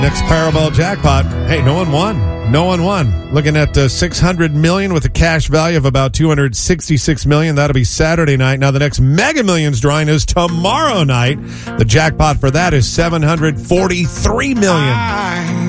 Next Powerball jackpot. Hey, no one won. No one won. Looking at $600 million with a cash value of about $266 million. That'll be Saturday night. Now, the next Mega Millions drawing is tomorrow night. The jackpot for that is $743 million.